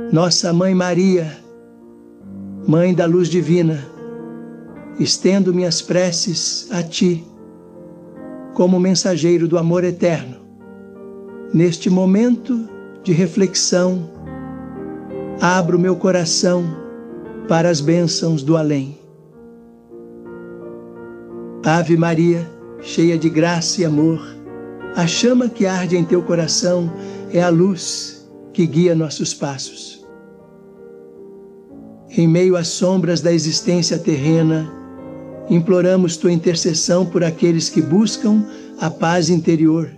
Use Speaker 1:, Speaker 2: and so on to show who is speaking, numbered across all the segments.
Speaker 1: Nossa Mãe Maria, Mãe da Luz Divina, estendo minhas preces a Ti, como mensageiro do amor eterno, neste momento de reflexão, abro meu coração para as bênçãos do além. Ave Maria, cheia de graça e amor, a chama que arde em teu coração é a luz que guia nossos passos. Em meio às sombras da existência terrena, imploramos tua intercessão por aqueles que buscam a paz interior.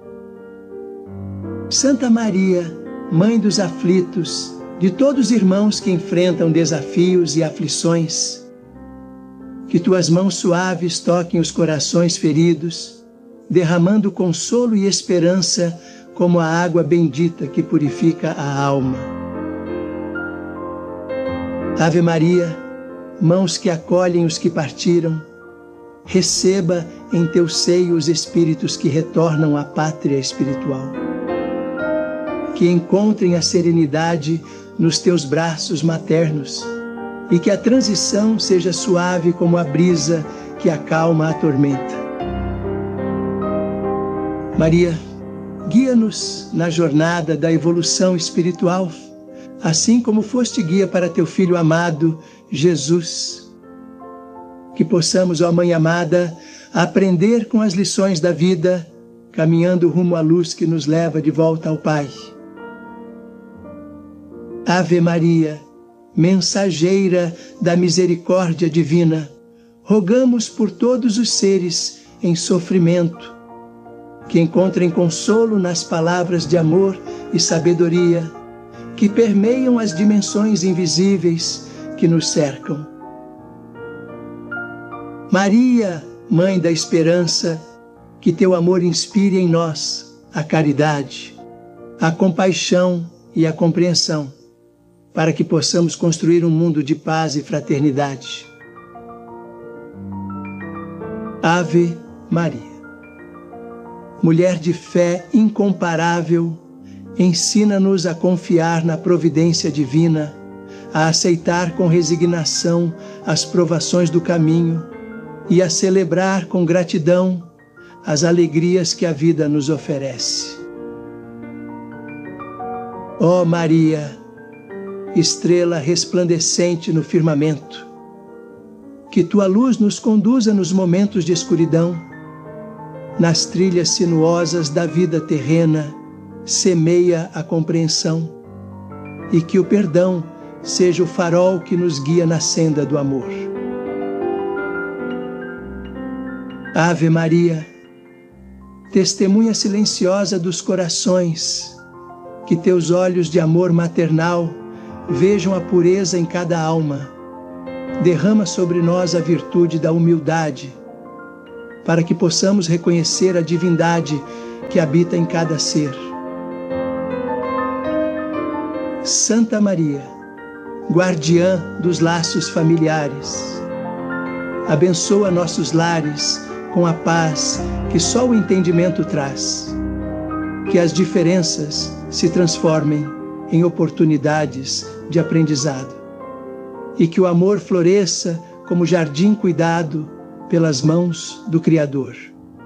Speaker 1: Santa Maria, Mãe dos aflitos, de todos os irmãos que enfrentam desafios e aflições, que tuas mãos suaves toquem os corações feridos, derramando consolo e esperança como a água bendita que purifica a alma. Ave Maria, mãos que acolhem os que partiram, receba em teu seio os espíritos que retornam à pátria espiritual. Que encontrem a serenidade nos teus braços maternos e que a transição seja suave como a brisa que acalma a tormenta. Maria, guia-nos na jornada da evolução espiritual, assim como foste guia para teu Filho amado, Jesus. Que possamos, ó Mãe amada, aprender com as lições da vida, caminhando rumo à luz que nos leva de volta ao Pai. Ave Maria, mensageira da misericórdia divina, rogamos por todos os seres em sofrimento, que encontrem consolo nas palavras de amor e sabedoria, que permeiam as dimensões invisíveis que nos cercam. Maria, Mãe da Esperança, que teu amor inspire em nós a caridade, a compaixão e a compreensão, para que possamos construir um mundo de paz e fraternidade. Ave Maria, mulher de fé incomparável, ensina-nos a confiar na providência divina, a aceitar com resignação as provações do caminho e a celebrar com gratidão as alegrias que a vida nos oferece. Ó Maria, estrela resplandecente no firmamento, que tua luz nos conduza nos momentos de escuridão, nas trilhas sinuosas da vida terrena, semeia a compreensão, e que o perdão seja o farol que nos guia na senda do amor. Ave Maria, testemunha silenciosa dos corações, que teus olhos de amor maternal vejam a pureza em cada alma, derrama sobre nós a virtude da humildade, para que possamos reconhecer a divindade que habita em cada ser. Santa Maria, guardiã dos laços familiares, abençoa nossos lares com a paz que só o entendimento traz, que as diferenças se transformem em oportunidades de aprendizado e que o amor floresça como jardim cuidado pelas mãos do Criador.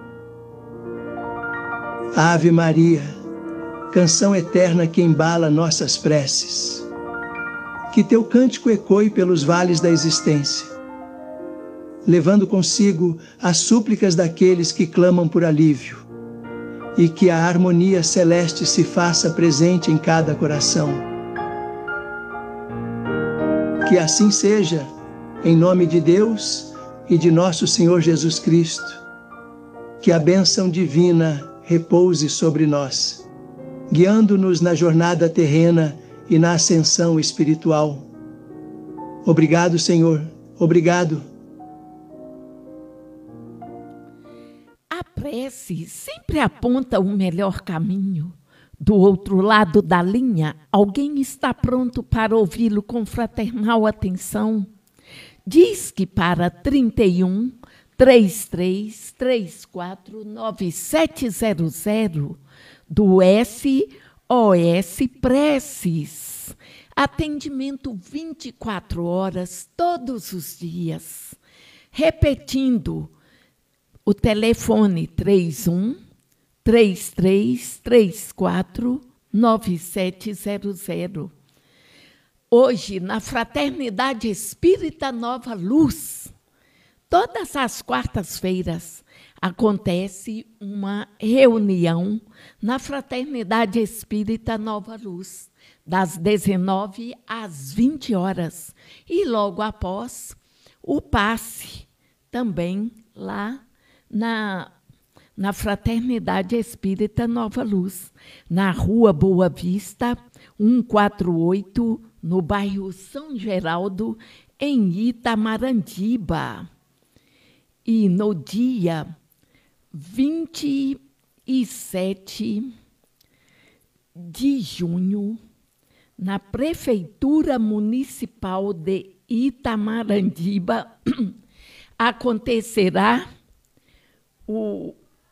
Speaker 1: Ave Maria, canção eterna que embala nossas preces, que teu cântico ecoe pelos vales da existência, levando consigo as súplicas daqueles que clamam por alívio, e que a harmonia celeste se faça presente em cada coração. Que assim seja, em nome de Deus e de nosso Senhor Jesus Cristo, que a bênção divina repouse sobre nós, guiando-nos na jornada terrena e na ascensão espiritual. Obrigado, Senhor. Obrigado.
Speaker 2: A prece sempre aponta o melhor caminho. Do outro lado da linha, alguém está pronto para ouvi-lo com fraternal atenção. Diz que para 31 33 34 9700 do SOS Preces. Atendimento 24 horas, todos os dias. Repetindo, o telefone 31-3334-9700. Hoje, na Fraternidade Espírita Nova Luz, todas as quartas-feiras, acontece uma reunião na Fraternidade Espírita Nova Luz, das 19 às 20 horas. E logo após, o passe, também lá na Fraternidade Espírita Nova Luz, na Rua Boa Vista, 148, no bairro São Geraldo, em Itamarandiba. E no dia 27 de junho, na Prefeitura Municipal de Itamarandiba, acontecerá o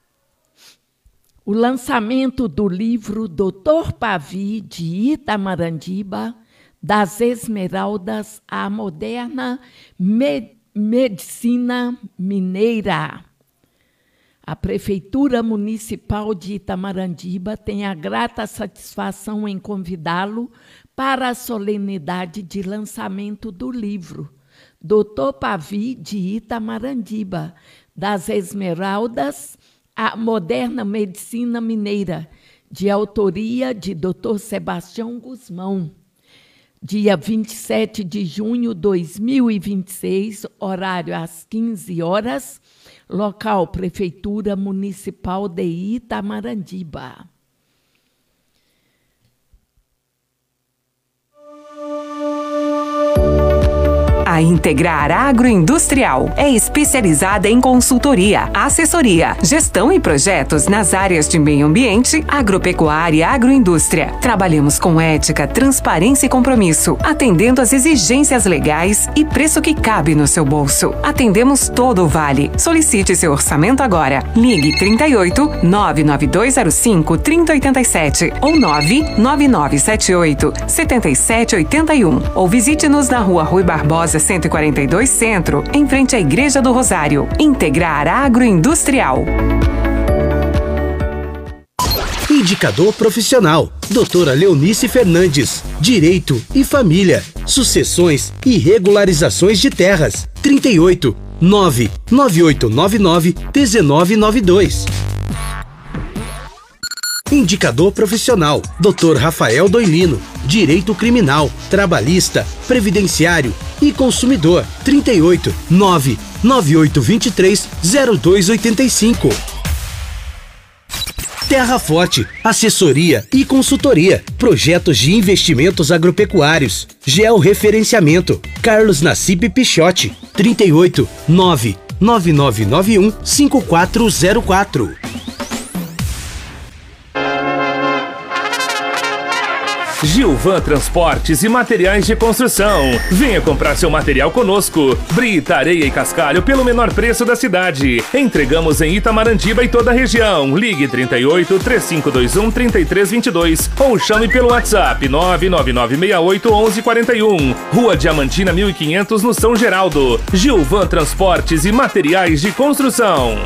Speaker 2: lançamento do livro Dr. Pavi, de Itamarandiba, das Esmeraldas à Moderna Medicina Mineira. A Prefeitura Municipal de Itamarandiba tem a grata satisfação em convidá-lo para a solenidade de lançamento do livro Dr. Pavi, de Itamarandiba, das Esmeraldas à Moderna Medicina Mineira, de autoria de Dr. Sebastião Guzmão. Dia 27 de junho de 2026, horário às 15 horas, local Prefeitura Municipal de Itamarandiba.
Speaker 3: A Integrar Agroindustrial é especializada em consultoria, assessoria, gestão e projetos nas áreas de meio ambiente, agropecuária e agroindústria. Trabalhamos com ética, transparência e compromisso, atendendo às exigências legais e preço que cabe no seu bolso. Atendemos todo o Vale. Solicite seu orçamento agora. Ligue 38 99205 3087 ou 99978 7781 ou visite-nos na Rua Rui Barbosa 142 Centro, em frente à Igreja do Rosário. Integrar Agroindustrial.
Speaker 4: Indicador profissional. Doutora Leonice Fernandes. Direito e Família. Sucessões e regularizações de terras. 38 99899 1992. Indicador profissional. Dr. Rafael Doilino. Direito Criminal, Trabalhista, Previdenciário e Consumidor. 38 99823 0285. Terra Forte, assessoria e consultoria, projetos de investimentos agropecuários, georreferenciamento. Carlos Nassib Pichotti. 38 99991 5404.
Speaker 5: Gilvan Transportes e Materiais de Construção. Venha comprar seu material conosco. Brita, areia e cascalho pelo menor preço da cidade. Entregamos em Itamarandiba e toda a região. Ligue 38 3521 3322 ou chame pelo WhatsApp 99968 1141. Rua Diamantina 1500, no São Geraldo. Gilvan Transportes e Materiais de Construção.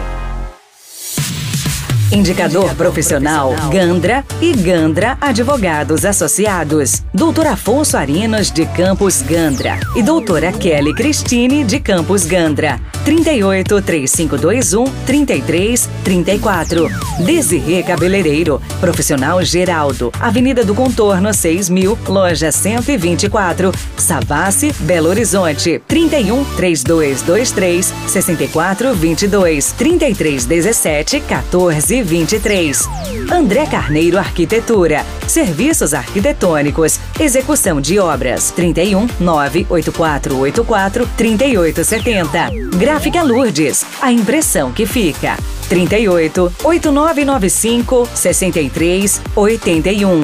Speaker 3: Indicador profissional Gandra e Gandra Advogados Associados. Doutor Afonso Arinos, de Campos Gandra, e doutora Kelly Cristine, de Campos Gandra. 38 3521 3334. Desirê Cabeleireiro, Profissional Geraldo, Avenida do Contorno 6000, loja 124, Savassi, Belo Horizonte. 31 3223 6422 3317 1423. André Carneiro Arquitetura, serviços arquitetônicos, execução de obras. 31 98484 3870. Gráfica Lourdes, a impressão que fica. 38 8995 6381.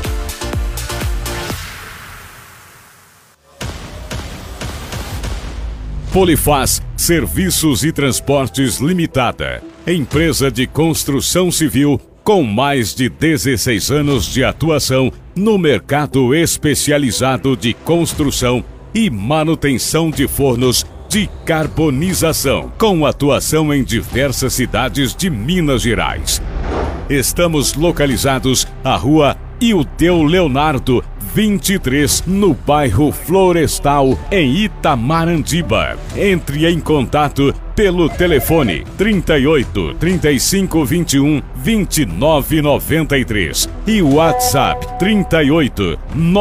Speaker 6: Polifaz Serviços e Transportes Limitada. Empresa de construção civil com mais de 16 anos de atuação no mercado especializado de construção e manutenção de fornos de carbonização, com atuação em diversas cidades de Minas Gerais. Estamos localizados à Rua Ildeu Leonardo, 23, no bairro Florestal, em Itamarandiba. Entre em contato pelo telefone 38 35 21 29 93 e o WhatsApp 38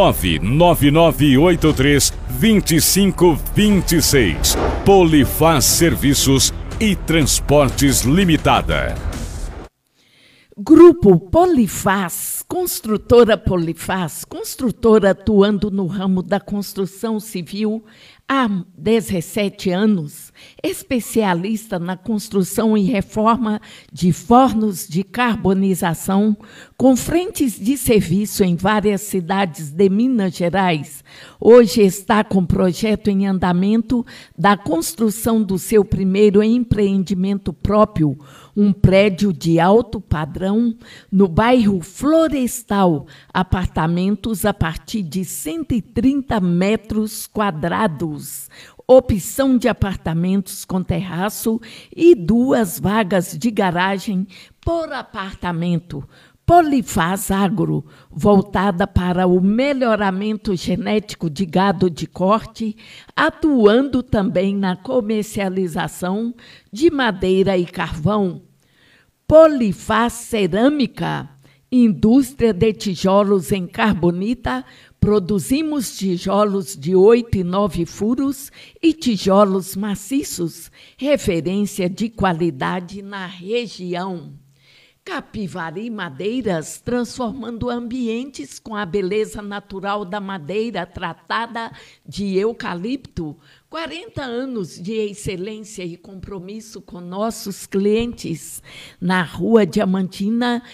Speaker 6: 99983 25 26. Polifaz Serviços e Transportes Limitada.
Speaker 2: Grupo Polifaz, construtora atuando no ramo da construção civil há 17 anos, especialista na construção e reforma de fornos de carbonização, com frentes de serviço em várias cidades de Minas Gerais. Hoje está com projeto em andamento da construção do seu primeiro empreendimento próprio, um prédio de alto padrão no bairro Florestal, apartamentos a partir de 130 metros quadrados. Opção de apartamentos com terraço e 2 vagas de garagem por apartamento. Polifaz Agro, voltada para o melhoramento genético de gado de corte, atuando também na comercialização de madeira e carvão. Polifaz Cerâmica, indústria de tijolos em carbonita, produzimos tijolos de 8 e 9 furos e tijolos maciços, referência de qualidade na região. Capivari Madeiras, transformando ambientes com a beleza natural da madeira tratada de eucalipto. 40 anos de excelência e compromisso com nossos clientes. Na Rua Diamantina,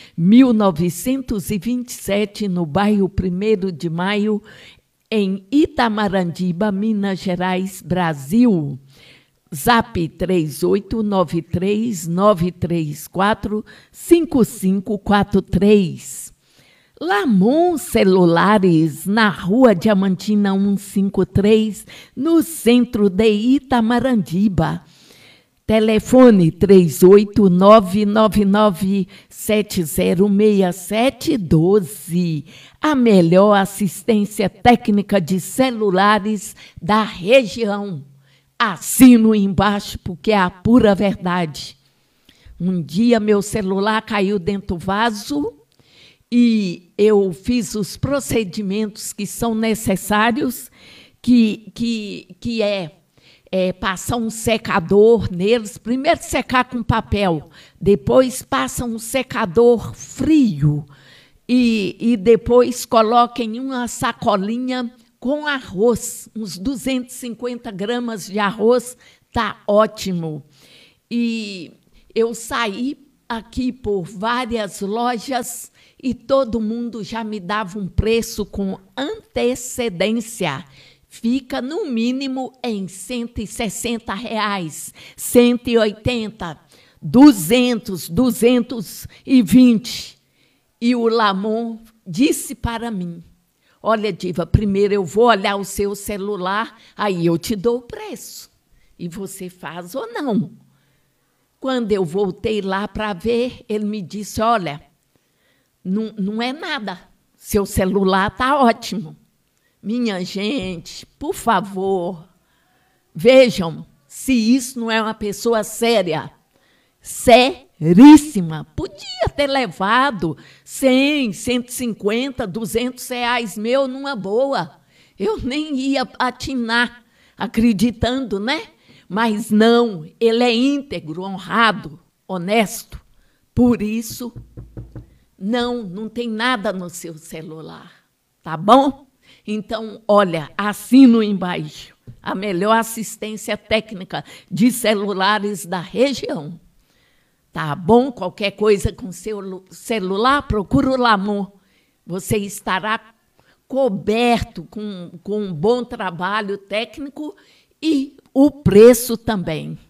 Speaker 2: 1927, no bairro 1º de Maio, em Itamarandiba, Minas Gerais, Brasil. Zap 3893345543. Lamon Celulares, na Rua Diamantina 153, no centro de Itamarandiba. Telefone 38999706712. A melhor assistência técnica de celulares da região. Assino embaixo porque é a pura verdade. Um dia meu celular caiu dentro do vaso e eu fiz os procedimentos que são necessários, que é passar um secador neles, primeiro secar com papel, depois passa um secador frio e depois coloca em uma sacolinha com arroz, uns 250 gramas de arroz, tá ótimo. E eu saí aqui por várias lojas e todo mundo já me dava um preço com antecedência. Fica, no mínimo, em R$160, 180, 200, 220. E o Lamon disse para mim, olha, Diva, primeiro eu vou olhar o seu celular, aí eu te dou o preço. E você faz ou não. Quando eu voltei lá para ver, ele me disse, olha, não é nada, seu celular está ótimo. Minha gente, por favor, vejam se isso não é uma pessoa séria. Seríssima. Podia ter levado 100, 150, 200 reais meu numa boa. Eu nem ia atinar, acreditando, né? Mas não, ele é íntegro, honrado, honesto. Por isso, não tem nada no seu celular, tá bom? Então, olha, assino embaixo a melhor assistência técnica de celulares da região. Tá bom? Qualquer coisa com seu celular, procura o Lamon. Você estará coberto com um bom trabalho técnico e o preço também.